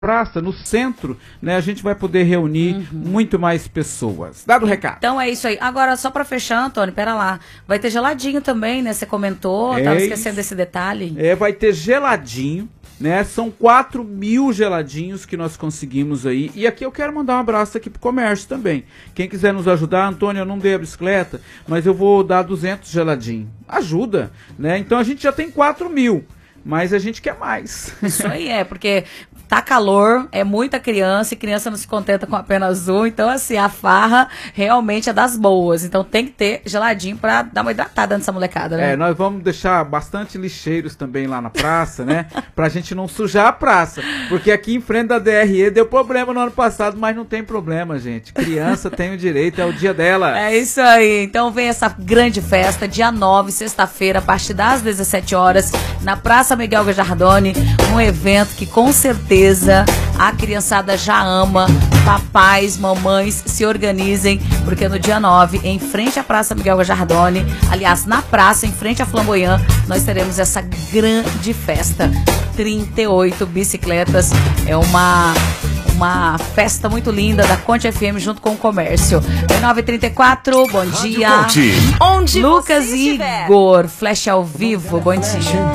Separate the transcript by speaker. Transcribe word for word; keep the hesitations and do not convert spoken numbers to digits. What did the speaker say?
Speaker 1: praça, no centro, né, a gente vai poder reunir uhum. muito mais pessoas. Dado o recado.
Speaker 2: Então é isso aí. Agora, só pra fechar, Antônio, pera lá. Vai ter geladinho também, né? Você comentou, é tava isso. esquecendo desse detalhe.
Speaker 1: É, vai ter geladinho, né? São quatro mil geladinhos que nós conseguimos aí. E aqui eu quero mandar um abraço aqui pro comércio também. Quem quiser nos ajudar, Antônio, eu não dei a bicicleta, mas eu vou dar duzentos geladinhos. Ajuda, né? Então a gente já tem quatro mil. Mas a gente quer mais.
Speaker 2: Isso aí é, porque tá calor, é muita criança, e criança não se contenta com apenas um, então assim, a farra realmente é das boas, então tem que ter geladinho pra dar uma hidratada nessa molecada, né?
Speaker 1: É, nós vamos deixar bastante lixeiros também lá na praça, né? Pra gente não sujar a praça, porque aqui em frente da D R E deu problema no ano passado, mas não tem problema, gente. Criança tem o direito, é o dia dela.
Speaker 2: É isso aí, então vem essa grande festa, dia nove, sexta-feira, a partir das dezessete horas, na Praça Miguel Gajardoni, um evento que com certeza a criançada já ama. Papais, mamães, se organizem, porque no dia nove, em frente à Praça Miguel Gajardoni, aliás, na praça, em frente à Flamboyant, nós teremos essa grande festa. trinta e oito bicicletas, é uma... uma festa muito linda da Conte F M junto com o comércio. nove e trinta e quatro, bom dia.
Speaker 3: Onde
Speaker 2: Lucas e Igor, flash ao vivo, bom dia.